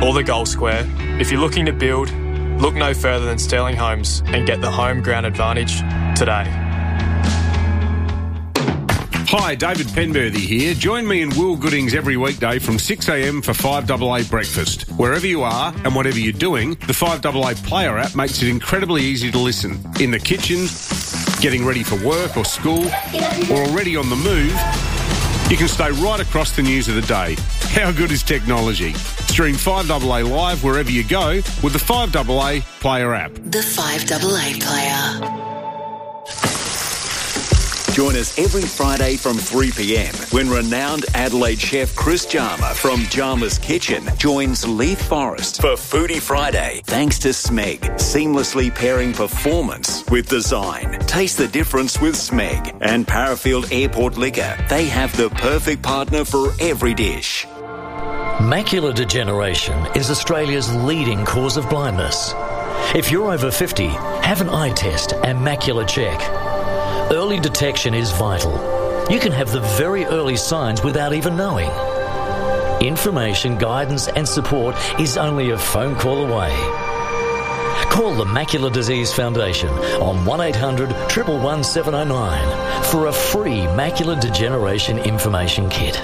or the Gold Square, if you're looking to build, look no further than Sterling Homes and get the home ground advantage today. Hi, David Penberthy here. Join me and Will Goodings every weekday from 6am for 5AA breakfast. Wherever you are and whatever you're doing, the 5AA Player app makes it incredibly easy to listen. In the kitchen, getting ready for work or school, or already on the move, you can stay right across the news of the day. How good is technology? Stream 5AA live wherever you go with the 5AA Player app. The 5AA Player. Join us every Friday from 3pm when renowned Adelaide chef Chris Jarmer from Jarmer's Kitchen joins Leith Forrest for Foodie Friday. Thanks to Smeg, seamlessly pairing performance with design. Taste the difference with Smeg and Parafield Airport Liquor. They have the perfect partner for every dish. Macular degeneration is Australia's leading cause of blindness. If you're over 50, have an eye test and macular check. Early detection is vital. You can have the very early signs without even knowing. Information, guidance and support is only a phone call away. Call the Macular Disease Foundation on 1800 111 709 for a free macular degeneration information kit.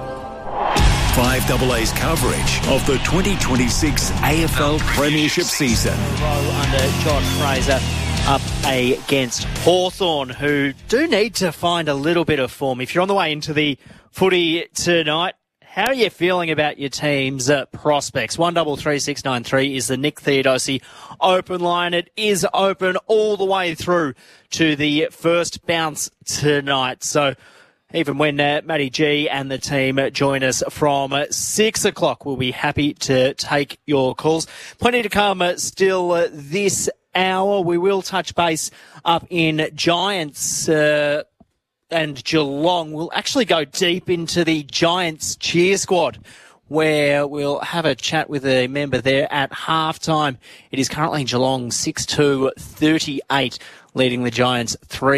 5AA's coverage of the 2026 AFL Premiership season. Under Josh Fraser up against Hawthorn, who do need to find a little bit of form. If you're on the way into the footy tonight, how are you feeling about your team's prospects? 133693 is the Nick Theodosi open line. It is open all the way through to the first bounce tonight. So even when Matty G and the team join us from 6 o'clock, we'll be happy to take your calls. Plenty to come still this hour. We will touch base up in Giants and Geelong. We'll actually go deep into the Giants cheer squad, where we'll have a chat with a member there at halftime. It is currently Geelong 6-2-38, leading the Giants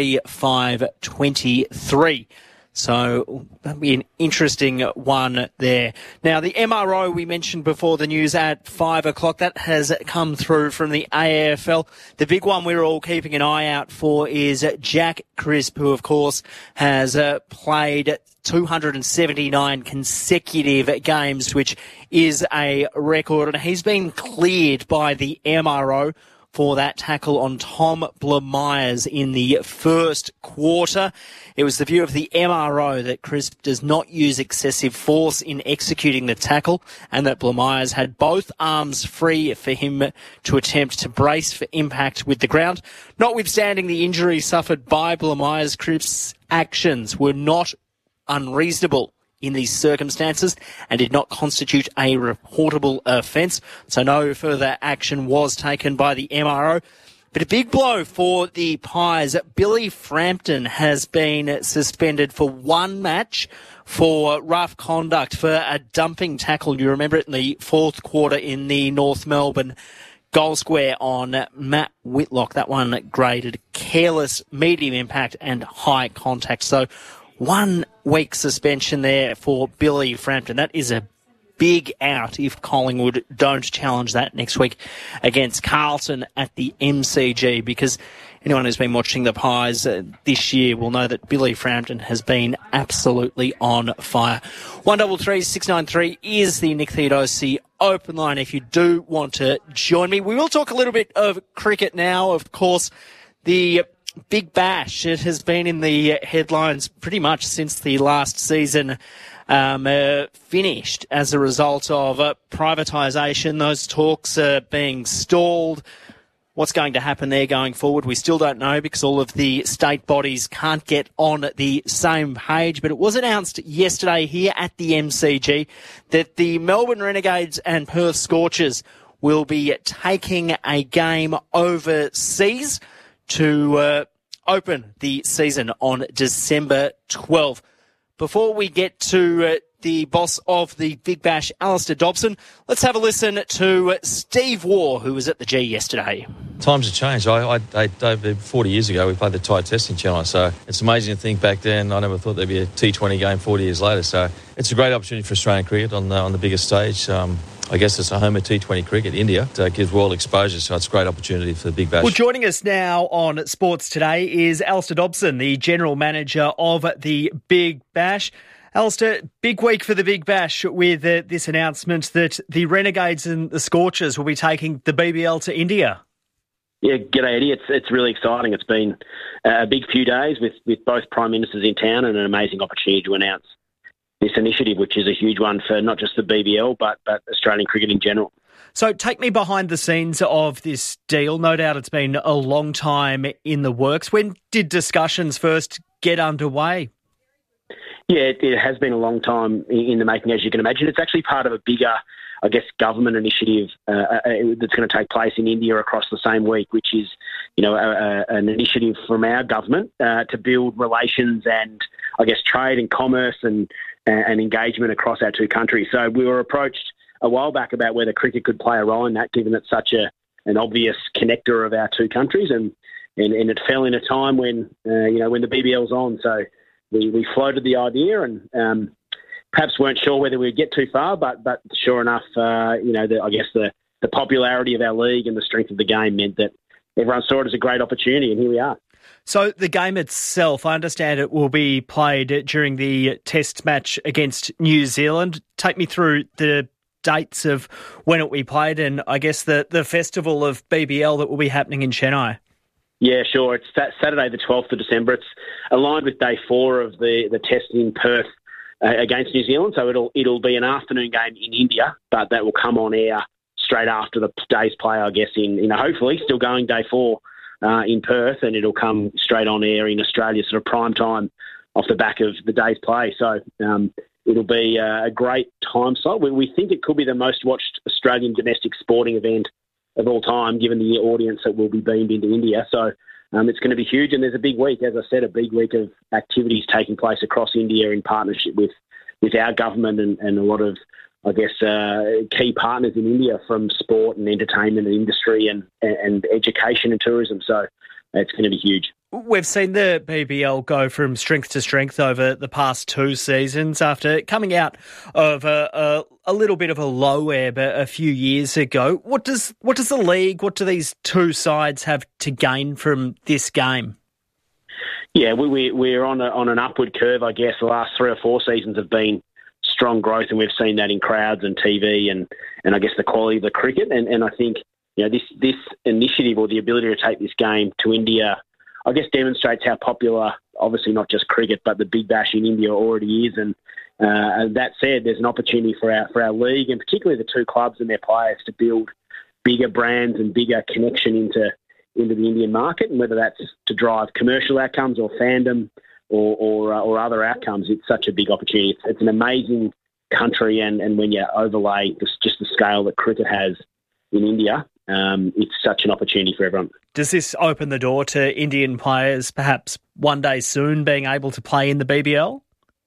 3-5-23. So that'll be an interesting one there. Now, the MRO we mentioned before the news at 5 o'clock, that has come through from the AFL. The big one we're all keeping an eye out for is Jack Crisp, who, of course, has played 279 consecutive games, which is a record. And he's been cleared by the MRO for that tackle on Tom Blamires in the first quarter. It was the view of the MRO that Crisp does not use excessive force in executing the tackle, and that Blamires had both arms free for him to attempt to brace for impact with the ground. Notwithstanding the injury suffered by Blamires, Crisp's actions were not unreasonable in these circumstances and did not constitute a reportable offence. So no further action was taken by the MRO. But a big blow for the Pies. Billy Frampton has been suspended for one match for rough conduct for a dumping tackle. You remember it in the fourth quarter in the North Melbourne goal square on Matt Whitlock. That one graded careless, medium impact and high contact. So 1 week suspension there for Billy Frampton. That is a big out if Collingwood don't challenge that next week against Carlton at the MCG, because anyone who's been watching the Pies this year will know that Billy Frampton has been absolutely on fire. 133693 is the Nick Theodosi open line if you do want to join me. We will talk a little bit of cricket now. Of course, the Big Bash, it has been in the headlines pretty much since the last season finished as a result of privatisation. Those talks are being stalled. What's going to happen there going forward, we still don't know, because all of the state bodies can't get on the same page. But it was announced yesterday here at the MCG that the Melbourne Renegades and Perth Scorchers will be taking a game overseas to open the season on December 12th. Before we get to the boss of the Big Bash, Alistair Dobson. Let's have a listen to Steve Waugh, who was at the G yesterday. Times have changed. Over 40 years ago, we played the Thai Test in Chennai, so it's amazing to think back then. I never thought there'd be a T20 game 40 years later, so it's a great opportunity for Australian cricket on the biggest stage. I guess it's a home of T20 cricket. India gives world exposure, so it's a great opportunity for the Big Bash. Well, joining us now on Sports Today is Alistair Dobson, the General Manager of the Big Bash. Alistair, big week for the Big Bash with this announcement that the Renegades and the Scorchers will be taking the BBL to India. Yeah, g'day Eddie. It's really exciting. It's been a big few days with both Prime Ministers in town and an amazing opportunity to announce this initiative, which is a huge one for not just the BBL, but Australian cricket in general. So take me behind the scenes of this deal. No doubt it's been a long time in the works. When did discussions first get underway? Yeah, it has been a long time in the making, as you can imagine. It's actually part of a bigger, I guess, government initiative that's going to take place in India across the same week, which is, an initiative from our government to build relations and, I guess, trade and commerce and engagement across our two countries. So we were approached a while back about whether cricket could play a role in that, given it's such an obvious connector of our two countries, and it fell in a time when when the BBL's on. So we floated the idea and perhaps weren't sure whether we'd get too far, but sure enough, the popularity of our league and the strength of the game meant that everyone saw it as a great opportunity, and here we are. So the game itself, I understand it will be played during the Test match against New Zealand. Take me through the dates of when it will be played and I guess the festival of BBL that will be happening in Chennai. Yeah, sure. It's Saturday the 12th of December. It's aligned with day 4 of the Test in Perth against New Zealand. So it'll be an afternoon game in India, but that will come on air straight after the day's play, I guess, in hopefully still going day 4 in Perth, and it'll come straight on air in Australia, sort of prime time off the back of the day's play. So it'll be a great time slot. We think it could be the most watched Australian domestic sporting event of all time, given the audience that will be beamed into India. So it's going to be huge, and there's a big week, as I said, a big week of activities taking place across India in partnership with our government and a lot of, I guess, key partners in India from sport and entertainment and industry and education and tourism. So it's going to be huge. We've seen the BBL go from strength to strength over the past 2 seasons after coming out of a little bit of a low ebb a few years ago. What does the league, what do these two sides have to gain from this game? Yeah, we're on an upward curve, I guess. The last 3 or 4 seasons have been strong growth, and we've seen that in crowds and TV and I guess the quality of the cricket. And I think this initiative, or the ability to take this game to India, I guess demonstrates how popular, obviously not just cricket, but the Big Bash in India already is. And that said, there's an opportunity for our league, and particularly the two clubs and their players, to build bigger brands and bigger connection into the Indian market, and whether that's to drive commercial outcomes or fandom or other outcomes. It's such a big opportunity. It's an amazing country, and when you overlay just the scale that cricket has in India, it's such an opportunity for everyone. Does this open the door to Indian players perhaps one day soon being able to play in the BBL?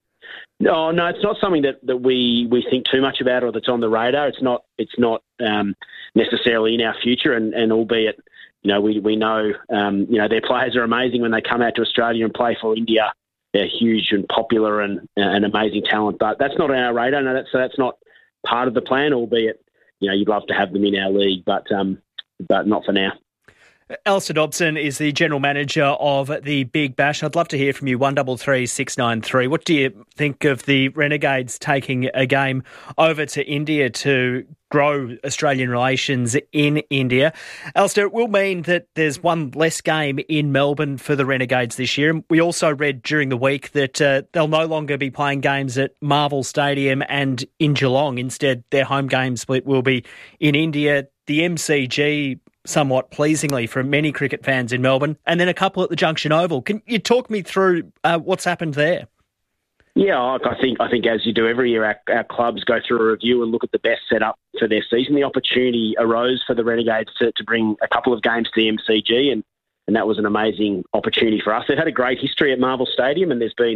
No, it's not something that we think too much about or that's on the radar. It's not necessarily in our future, and albeit we know their players are amazing when they come out to Australia and play for India. They're huge and popular and amazing talent, but that's not on our radar. No, that's not part of the plan. Albeit you'd love to have them in our league, but not for now. Alistair Dobson is the General Manager of the Big Bash. I'd love to hear from you, 133693. What do you think of the Renegades taking a game over to India to grow Australian relations in India? Alistair, it will mean that there's one less game in Melbourne for the Renegades this year. We also read during the week that they'll no longer be playing games at Marvel Stadium and in Geelong. Instead, their home game split will be in India, the MCG, somewhat pleasingly for many cricket fans in Melbourne, and then a couple at the Junction Oval. Can you talk me through what's happened there? Yeah, I think as you do every year, our clubs go through a review and look at the best setup for their season. The opportunity arose for the Renegades to bring a couple of games to the MCG, and that was an amazing opportunity for us. They've had a great history at Marvel Stadium, and there's been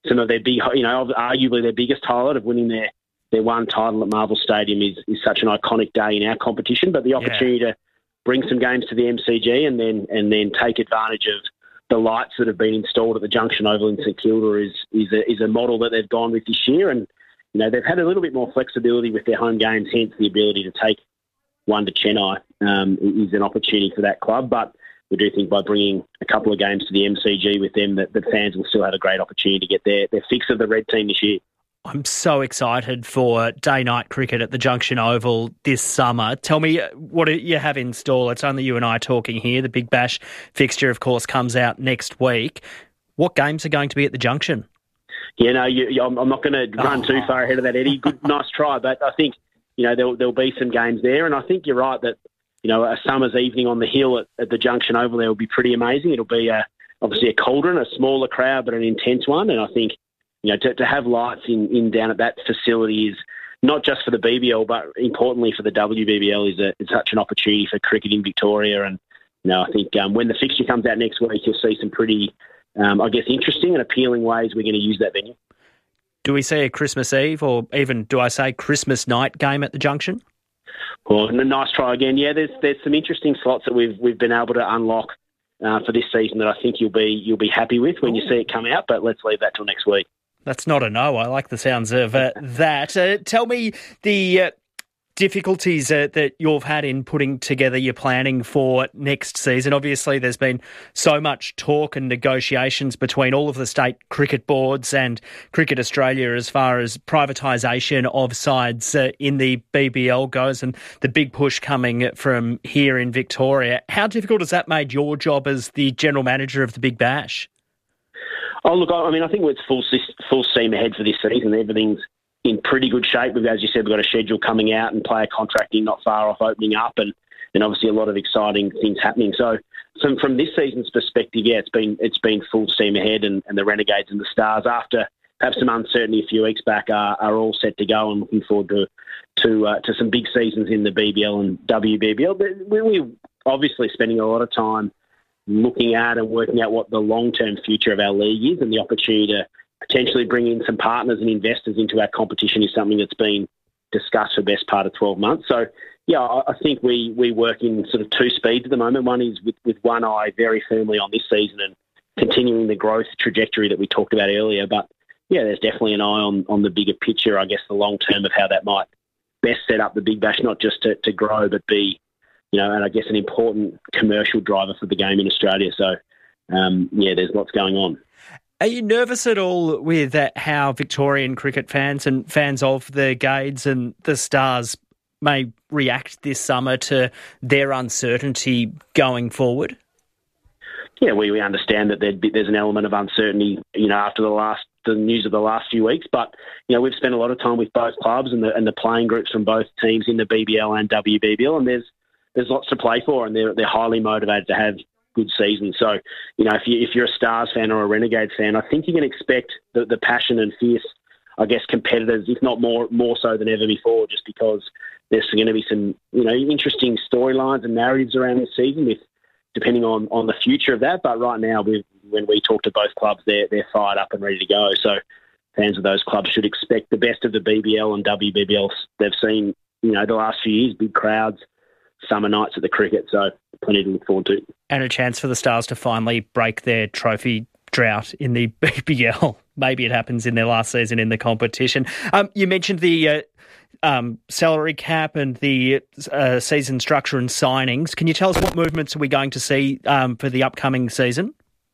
some of their big, arguably their biggest highlight of winning their one title at Marvel Stadium is such an iconic day in our competition. But the opportunity to bring some games to the MCG and then take advantage of the lights that have been installed at the Junction Oval in St Kilda is a model that they've gone with this year. And they've had a little bit more flexibility with their home games, hence the ability to take one to Chennai is an opportunity for that club. But we do think by bringing a couple of games to the MCG with them that fans will still have a great opportunity to get their fix of the red team this year. I'm so excited for day-night cricket at the Junction Oval this summer. Tell me what you have in store. It's only you and I talking here. The Big Bash fixture, of course, comes out next week. What games are going to be at the Junction? Yeah, no, I'm not going to run too far ahead of that, Eddie. Good, nice try, but I think there'll be some games there, and I think you're right that a summer's evening on the hill at the Junction Oval there will be pretty amazing. It'll be obviously a cauldron, a smaller crowd, but an intense one, and I think to have lights in down at that facility is not just for the BBL, but importantly for the WBBL is such an opportunity for cricket in Victoria. And I think when the fixture comes out next week, you'll see some pretty, interesting and appealing ways we're going to use that venue. Do we see a Christmas Eve or even, do I say, Christmas night game at the Junction? Well, nice try again. Yeah, there's some interesting slots that we've been able to unlock for this season that I think you'll be happy with when you see it come out. But let's leave that till next week. That's not a no. I like the sounds of that. Tell me the difficulties that you've had in putting together your planning for next season. Obviously, there's been so much talk and negotiations between all of the state cricket boards and Cricket Australia as far as privatisation of sides in the BBL goes, and the big push coming from here in Victoria. How difficult has that made your job as the general manager of the Big Bash? Oh, look, I mean, I think it's full steam ahead for this season. Everything's in pretty good shape. As you said, we've got a schedule coming out and player contracting not far off opening up, and obviously a lot of exciting things happening. So from this season's perspective, it's been full steam ahead, and the Renegades and the Stars, after perhaps some uncertainty a few weeks back, are all set to go and looking forward to some big seasons in the BBL and WBBL. But we're obviously spending a lot of time looking at and working out what the long-term future of our league is, and the opportunity to potentially bring in some partners and investors into our competition is something that's been discussed for the best part of 12 months. So, I think we work in sort of two speeds at the moment. One is with one eye very firmly on this season and continuing the growth trajectory that we talked about earlier. But, there's definitely an eye on the bigger picture, I guess, the long term of how that might best set up the Big Bash, not just to grow, but be and I guess an important commercial driver for the game in Australia. So, there's lots going on. Are you nervous at all with how Victorian cricket fans and fans of the Gades and the Stars may react this summer to their uncertainty going forward? Yeah, we understand that there's an element of uncertainty, after the news of the last few weeks. But, we've spent a lot of time with both clubs and the playing groups from both teams in the BBL and WBBL, and there's lots to play for, and they're highly motivated to have good seasons. So, if you're a Stars fan or a Renegades fan, I think you can expect the passion and fierce, I guess, competitors, if not more so than ever before, just because there's going to be some, interesting storylines and narratives around this season, depending on the future of that. But right now, when we talk to both clubs, they're fired up and ready to go. So fans of those clubs should expect the best of the BBL and WBBL they've seen, the last few years, big crowds, summer nights at the cricket, so plenty to look forward to. And a chance for the Stars to finally break their trophy drought in the BBL. Maybe it happens in their last season in the competition. You mentioned the salary cap and the season structure and signings. Can you tell us what movements are we going to see for the upcoming season?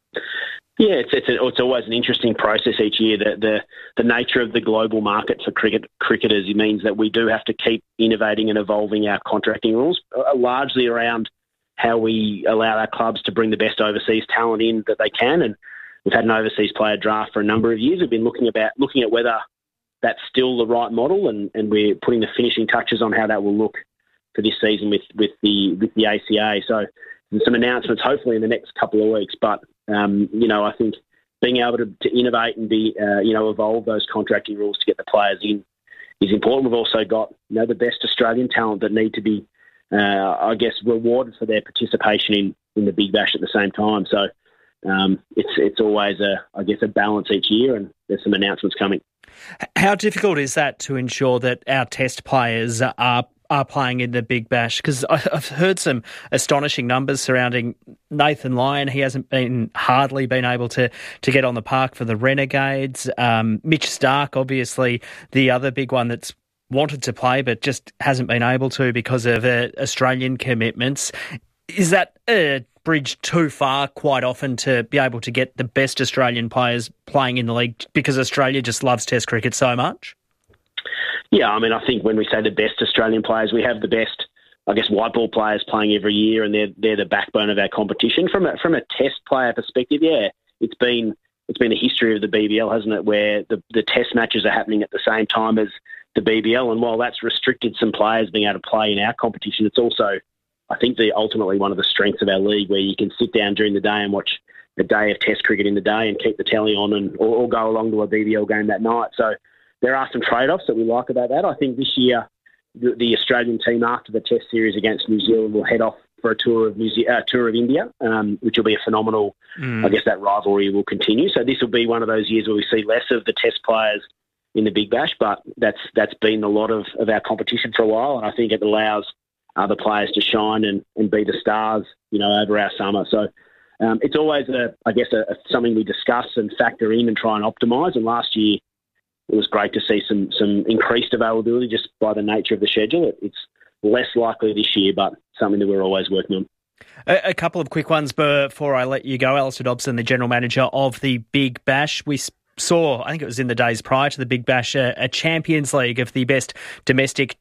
Yeah, it's always an interesting process each year. The nature of the global market for cricketers means that we do have to keep innovating and evolving our contracting rules, largely around how we allow our clubs to bring the best overseas talent in that they can. And we've had an overseas player draft for a number of years. We've been looking at whether that's still the right model, and we're putting the finishing touches on how that will look for this season with the ACA. So there's some announcements hopefully in the next couple of weeks. But I think being able to innovate and evolve those contracting rules to get the players in is important. We've also got the best Australian talent that need to be rewarded for their participation in the Big Bash at the same time. So it's always a balance each year, and there's some announcements coming. How difficult is that to ensure that our test players are playing in the Big Bash? Because I've heard some astonishing numbers surrounding Nathan Lyon. He hasn't hardly been able to get on the park for the Renegades. Mitch Starc, obviously, the other big one that's wanted to play but just hasn't been able to because of Australian commitments. Is that a bridge too far quite often to be able to get the best Australian players playing in the league because Australia just loves Test cricket so much? Yeah, I mean, I think when we say the best Australian players, we have the best, I guess, white ball players playing every year, and they're the backbone of our competition. From a Test player perspective, yeah, it's been a history of the BBL, hasn't it, where the Test matches are happening at the same time as the BBL, and while that's restricted some players being able to play in our competition, it's also, I think, ultimately one of the strengths of our league, where you can sit down during the day and watch a day of Test cricket in the day and keep the telly on, or go along to a BBL game that night. So there are some trade-offs that we like about that. I think this year the Australian team, after the Test series against New Zealand, will head off for a tour of India, which will be a phenomenal. I guess that rivalry will continue. So this will be one of those years where we see less of the Test players in the Big Bash, but that's been a lot of our competition for a while, and I think it allows other players to shine and be the stars, over our summer. So it's always something we discuss and factor in and try and optimise. And last year it was great to see some increased availability just by the nature of the schedule. It's less likely this year, but something that we're always working on. A couple of quick ones before I let you go. Alistair Dobson, the general manager of the Big Bash. We saw, I think it was in the days prior to the Big Bash, a Champions League of the best domestic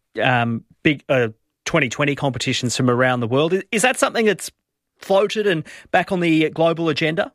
big 2020 competitions from around the world. Is that something that's floated and back on the global agenda?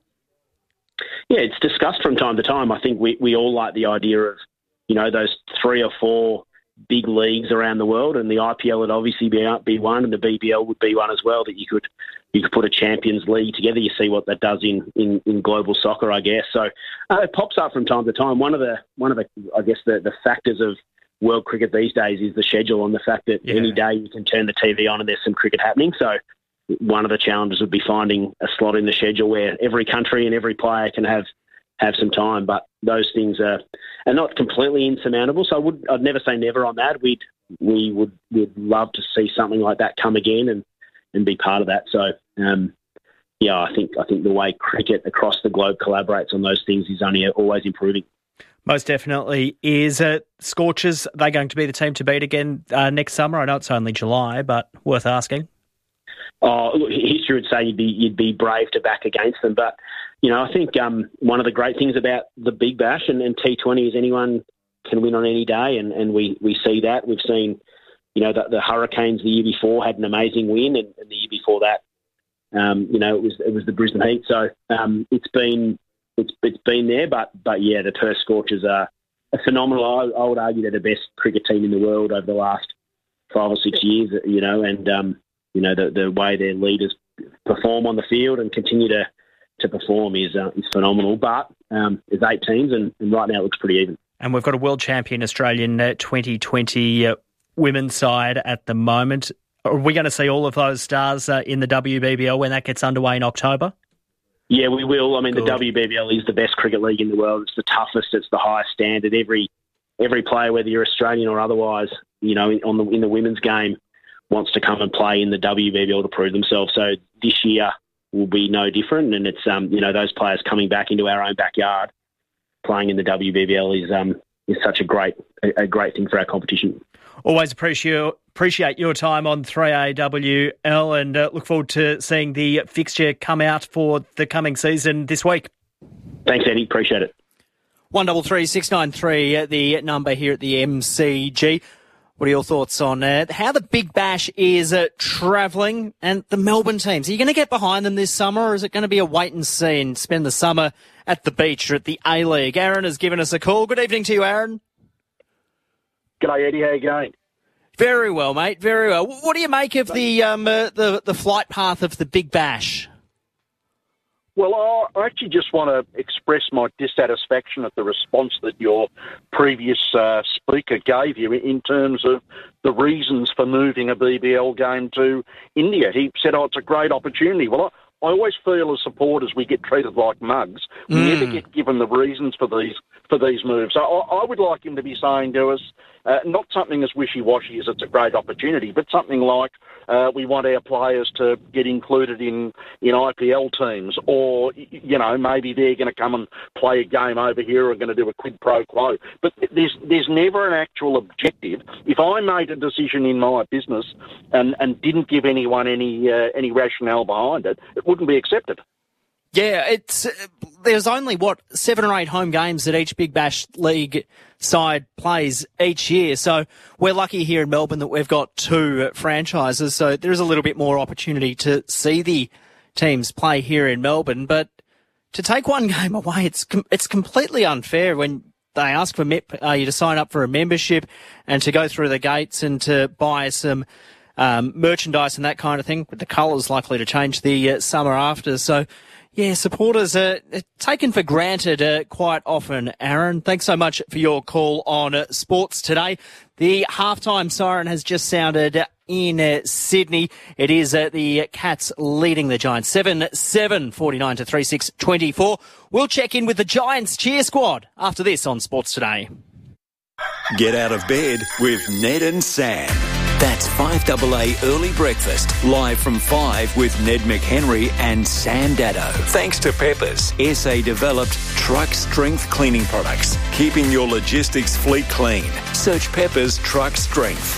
Yeah, it's discussed from time to time. I think we all like the idea of, those 3 or 4 big leagues around the world, and the IPL would obviously be one, and the BBL would be one as well, that you could put a Champions League together. You see what that does in global soccer, I guess. So it pops up from time to time. One of the I guess the factors of world cricket these days is the schedule, and the fact that any day you can turn the TV on and there's some cricket happening. So one of the challenges would be finding a slot in the schedule where every country and every player can have some time. But those things are not completely insurmountable. So I'd never say never on that. We would love to see something like that come again and be part of that. So I think the way cricket across the globe collaborates on those things is only always improving. Most definitely is. Scorchers, are they going to be the team to beat again next summer? I know it's only July, but worth asking. Look, history would say you'd be brave to back against them, but I think one of the great things about the Big Bash and T20 is anyone can win on any day, and we see that. We've seen the Hurricanes the year before had an amazing win, and the year before that, it was the Brisbane Heat. So it's been there, but yeah, the Perth Scorchers are a phenomenal. I would argue they're the best cricket team in the world over the last 5 or 6 years. And the way their leaders perform on the field and continue to perform is phenomenal. But there's 8 teams, and right now it looks pretty even. And we've got a world champion Australian 2020 women's side at the moment. Are we going to see all of those stars in the WBBL when that gets underway in October? Yeah, we will. I mean, Good. The WBBL is the best cricket league in the world. It's the toughest. It's the highest standard. Every player, whether you're Australian or otherwise, in the women's game, wants to come and play in the WBBL to prove themselves. So this year will be no different, and it's those players coming back into our own backyard, playing in the WBBL is such a great thing for our competition. Always appreciate your time on 3AWL, and look forward to seeing the fixture come out for the coming season this week. Thanks, Eddie. Appreciate it. 133 693, the number here at the MCG. What are your thoughts on how the Big Bash is travelling and the Melbourne teams? Are you going to get behind them this summer, or is it going to be a wait and see and spend the summer at the beach or at the A-League? Aaron has given us a call. Good evening to you, Aaron. G'day, Eddie. How you going? Very well, mate. Very well. What do you make of the flight path of the Big Bash? Well, I actually just want to express my dissatisfaction at the response that your previous speaker gave you in terms of the reasons for moving a BBL game to India. He said, it's a great opportunity. Well, I always feel as supporters we get treated like mugs. We never get given the reasons for these moves. So I would like him to be saying to us, not something as wishy-washy as it's a great opportunity, but something like we want our players to get included in IPL teams, or, maybe they're going to come and play a game over here or going to do a quid pro quo. But there's never an actual objective. If I made a decision in my business and didn't give anyone any rationale behind it, it wouldn't be accepted. Yeah, there's only, 7 or 8 home games that each Big Bash League side plays each year. So we're lucky here in Melbourne that we've got 2 franchises. So there's a little bit more opportunity to see the teams play here in Melbourne. But to take one game away, it's completely unfair when they ask for you to sign up for a membership and to go through the gates and to buy some merchandise and that kind of thing. But the colours likely to change the summer after. So, yeah, supporters are taken for granted quite often. Aaron, thanks so much for your call on Sports Today. The halftime siren has just sounded in Sydney. It is the Cats leading the Giants 7-7, 49 to 36, 24. We'll check in with the Giants cheer squad after this on Sports Today. Get out of bed with Ned and Sam. That's 5AA Early Breakfast, live from 5 with Ned McHenry and Sam Dado. Thanks to Peppers, SA-developed truck strength cleaning products, keeping your logistics fleet clean. Search Peppers Truck Strength.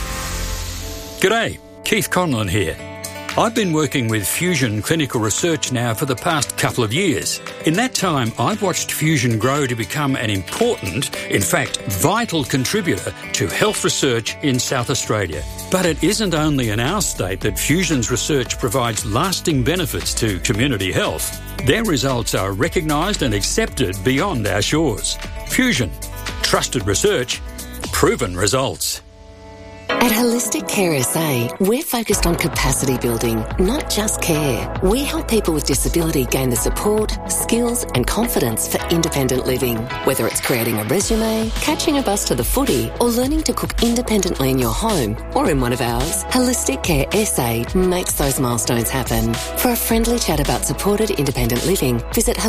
G'day, Keith Conlon here. I've been working with Fusion Clinical Research now for the past couple of years. In that time, I've watched Fusion grow to become an important, in fact, vital contributor to health research in South Australia. But it isn't only in our state that Fusion's research provides lasting benefits to community health. Their results are recognised and accepted beyond our shores. Fusion. Trusted research. Proven results. At Holistic Care SA, we're focused on capacity building, not just care. We help people with disability gain the support, skills and confidence for independent living. Whether it's creating a resume, catching a bus to the footy, or learning to cook independently in your home or in one of ours, Holistic Care SA makes those milestones happen. For a friendly chat about supported independent living, visit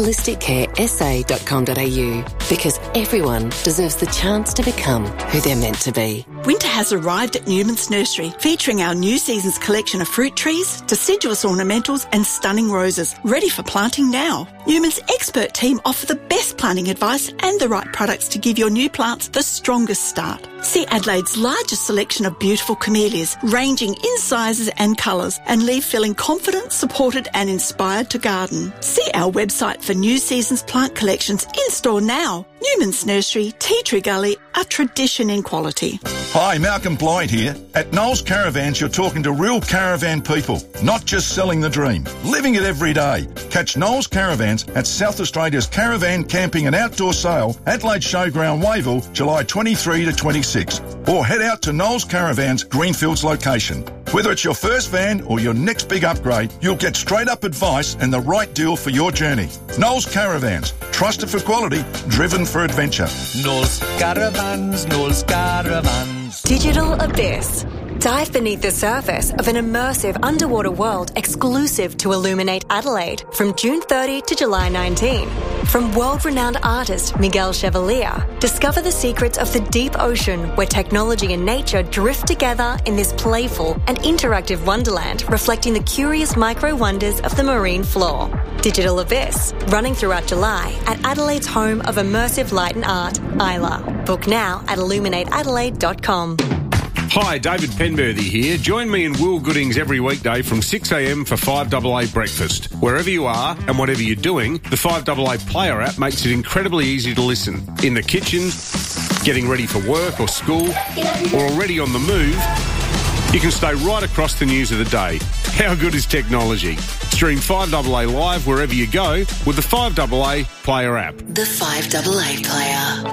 holisticcaresa.com.au, because everyone deserves the chance to become who they're meant to be. Winter has arrived at Newman's Nursery, featuring our New Seasons collection of fruit trees, deciduous ornamentals and stunning roses, ready for planting now. Newman's expert team offer the best planting advice and the right products to give your new plants the strongest start. See Adelaide's largest selection of beautiful camellias, ranging in sizes and colours, and leave feeling confident, supported and inspired to garden. See our website for New Seasons plant collections in store now. Newman's Nursery, Tea Tree Gully, a tradition in quality. Hi, Malcolm Blythe here. At Knowles Caravans, you're talking to real caravan people, not just selling the dream, living it every day. Catch Knowles Caravans at South Australia's Caravan Camping and Outdoor Sale, Adelaide Showground, Wavell, July 23 to 26. Or head out to Knowles Caravans, Greenfields location. Whether it's your first van or your next big upgrade, you'll get straight up advice and the right deal for your journey. Knowles Caravans, trusted for quality, driven for adventure. Knowles Caravans, Knowles Caravans. Digital Abyss. Dive beneath the surface of an immersive underwater world exclusive to Illuminate Adelaide from June 30 to July 19. From world-renowned artist Miguel Chevalier, discover the secrets of the deep ocean where technology and nature drift together in this playful and interactive wonderland reflecting the curious micro-wonders of the marine floor. Digital Abyss, running throughout July at Adelaide's home of immersive light and art, Isla. Book now at illuminateadelaide.com. Hi, David Penberthy here. Join me and Will Goodings every weekday from 6am for 5AA Breakfast. Wherever you are and whatever you're doing, the 5AA Player app makes it incredibly easy to listen. In the kitchen, getting ready for work or school, or already on the move, you can stay right across the news of the day. How good is technology? Stream 5AA Live wherever you go with the 5AA Player app. The 5AA Player.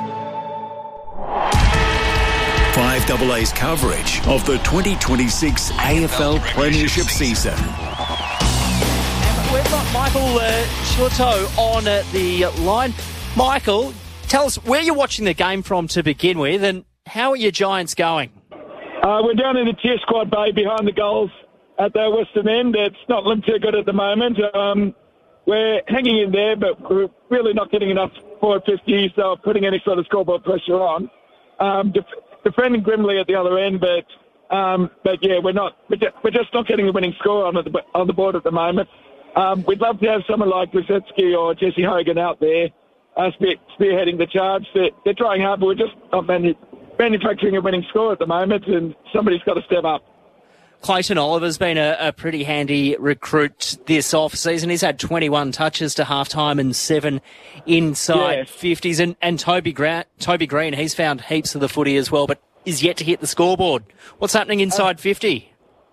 5AA's coverage of the 2026 AFL Premiership season. And we've got Michael Chateau on the line. Michael, tell us where you're watching the game from to begin with, and how are your Giants going? We're down in the cheer squad bay behind the goals. at the western end. It's not looking too good at the moment. We're hanging in there, but we're really not getting enough forward 50, so putting any sort of scoreboard pressure on. Defending grimly at the other end, but yeah, we're just not getting a winning score on the board at the moment. We'd love to have someone like Brzezinski or Jesse Hogan out there spearheading the charge. They're trying hard, but we're just not manufacturing a winning score at the moment, and somebody's got to step up. Clayton Oliver's been a pretty handy recruit this off-season. He's had 21 touches to half-time and 7 inside 50s. And Toby Green, he's found heaps of the footy as well, but is yet to hit the scoreboard. What's happening inside 50?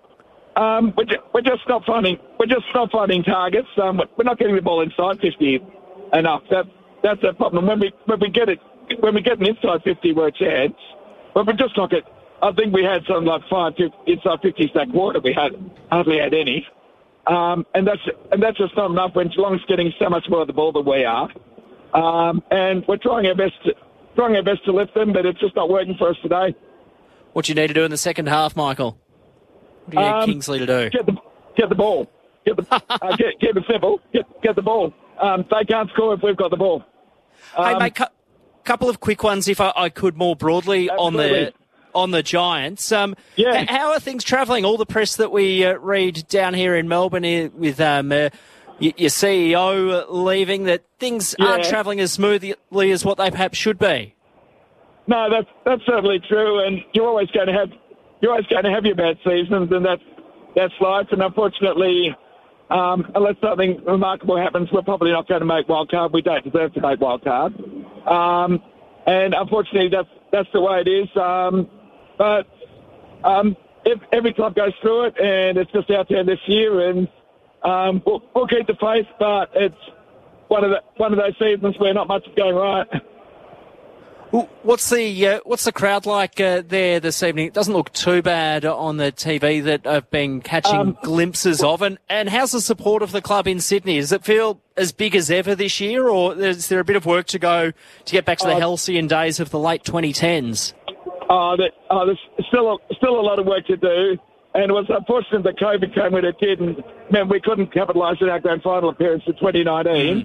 We're just not finding targets. We're not getting the ball inside 50 enough. That's a problem. When we get an inside 50, we're a chance, but we're just not getting. I think we had something like 5 inside 50s that quarter. We hardly had any, and that's just not enough when Geelong's getting so much more of the ball than we are. And we're trying our best to lift them, but it's just not working for us today. What do you need to do in the second half, Michael? What do you need Kingsley to do? Get the ball. Keep it simple. Get the ball. They can't score if we've got the ball. Hey, mate, couple of quick ones, if I could, more broadly on the Giants. How are things travelling? All the press that we read down here in Melbourne with your CEO leaving, that things aren't travelling as smoothly as what they perhaps should be. No, that's certainly true, and you're always going to have your bad seasons, and that's life. And unfortunately, unless something remarkable happens, we're probably not going to make wildcard. We don't deserve to make wildcard, and unfortunately, that's the way it is. But if every club goes through it, and it's just out there this year, and we'll keep the faith. But it's one of those seasons where not much is going right. What's the crowd like there this evening? It doesn't look too bad on the TV that I've been catching glimpses of. And how's the support of the club in Sydney? Does it feel as big as ever this year, or is there a bit of work to go to get back to the halcyon days of the late 2010s? There's still a lot of work to do. And it was unfortunate that COVID came when it did, and meant we couldn't capitalise on our grand final appearance in 2019.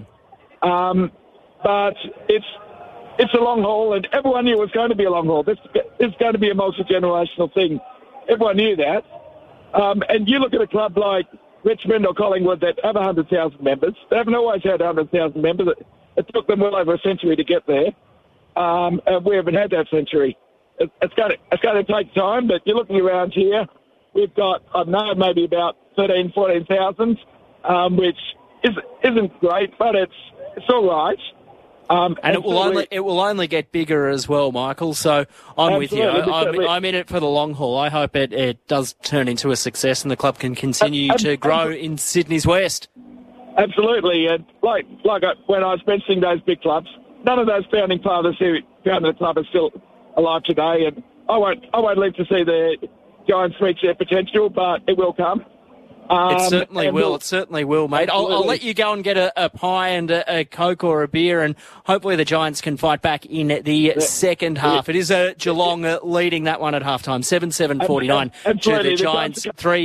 But it's a long haul, and everyone knew it was going to be a long haul. This is going to be a multi-generational thing. Everyone knew that. And you look at a club like Richmond or Collingwood that have 100,000 members. They haven't always had 100,000 members. It took them well over a century to get there. And we haven't had that century. It's going to take time, but you're looking around here, we've got, I don't know, maybe about 13,000, 14,000, which isn't great, but it's all right. And it will only get bigger as well, Michael. So I'm with you. I'm in it for the long haul. I hope it does turn into a success and the club can continue to grow in Sydney's West. Absolutely. And like when I was mentioning those big clubs, none of those founding fathers who founded the club are still alive today. And I won't live to see the Giants reach their potential, but it will come. It certainly will. It certainly will, mate. I'll let you go and get a pie and a Coke or a beer, and hopefully the Giants can fight back in the second half. It is Geelong leading that one at halftime, 7-7-49 to the Giants,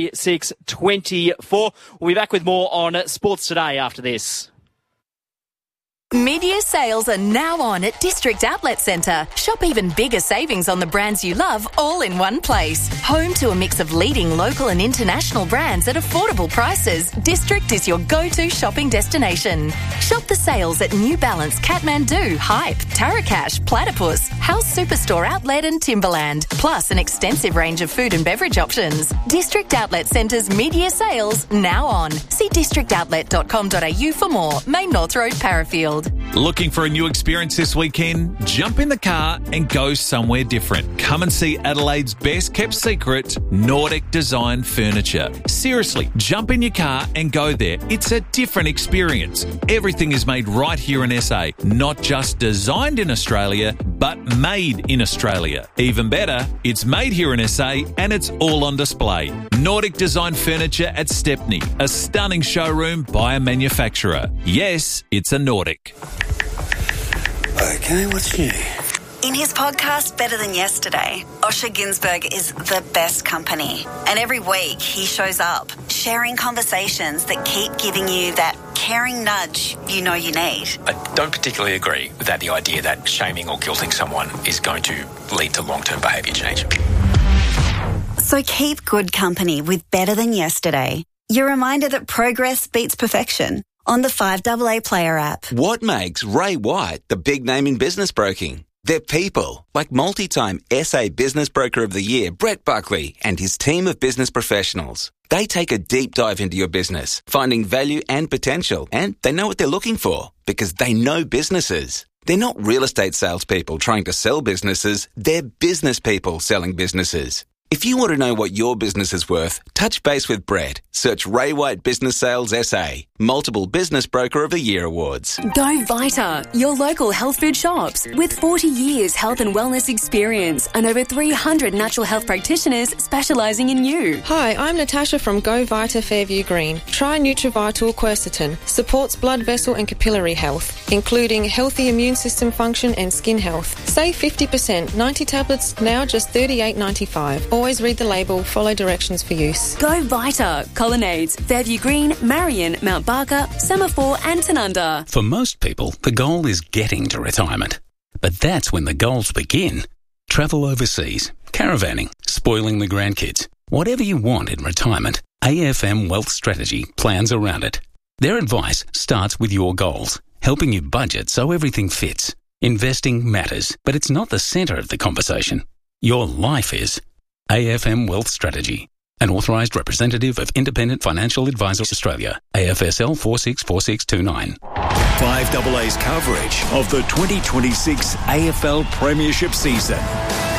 3-6-24. We'll be back with more on Sports Today after this. Mid-year sales are now on at District Outlet Centre. Shop even bigger savings on the brands you love all in one place. Home to a mix of leading local and international brands at affordable prices, District is your go-to shopping destination. Shop the sales at New Balance, Kathmandu, Hype, Tarakash, Platypus, House Superstore Outlet and Timberland, plus an extensive range of food and beverage options. District Outlet Centre's mid-year sales now on. See districtoutlet.com.au for more. Main North Road, Parafield. Looking for a new experience this weekend? Jump in the car and go somewhere different. Come and see Adelaide's best kept secret, Nordic Design Furniture. Seriously, jump in your car and go there. It's a different experience. Everything is made right here in SA. Not just designed in Australia, but made in Australia. Even better, it's made here in SA and it's all on display. Nordic Design Furniture at Stepney, a stunning showroom by a manufacturer. Yes, it's a Nordic. Okay, what's new? In his podcast, Better Than Yesterday, Osher Günsberg is the best company. And every week he shows up, sharing conversations that keep giving you that caring nudge you know you need. I don't particularly agree with the idea that shaming or guilting someone is going to lead to long-term behaviour change. So keep good company with Better Than Yesterday. Your reminder that progress beats perfection on the 5AA Player app. What makes Ray White the big name in business broking? They're people like multi-time SA Business Broker of the Year, Brett Buckley, and his team of business professionals. They take a deep dive into your business, finding value and potential, and they know what they're looking for because they know businesses. They're not real estate salespeople trying to sell businesses. They're business people selling businesses. If you want to know what your business is worth, touch base with Brett. Search Ray White Business Sales SA. Multiple Business Broker of the Year awards. Go Vita, your local health food shops. With 40 years health and wellness experience and over 300 natural health practitioners specialising in you. Hi, I'm Natasha from Go Vita Fairview Green. Try Nutrivital Quercetin. Supports blood vessel and capillary health, including healthy immune system function and skin health. Save 50%. 90 tablets, now just $38.95. Always read the label, follow directions for use. Go Vita, Colonnades, Fairview Green, Marion, Mount Barker, Semaphore and Tanunda. For most people, the goal is getting to retirement. But that's when the goals begin. Travel overseas, caravanning, spoiling the grandkids. Whatever you want in retirement, AFM Wealth Strategy plans around it. Their advice starts with your goals, helping you budget so everything fits. Investing matters, but it's not the centre of the conversation. Your life is. AFM Wealth Strategy, an authorised representative of Independent Financial Advisors Australia, AFSL 464629. 5AA's coverage of the 2026 AFL Premiership season.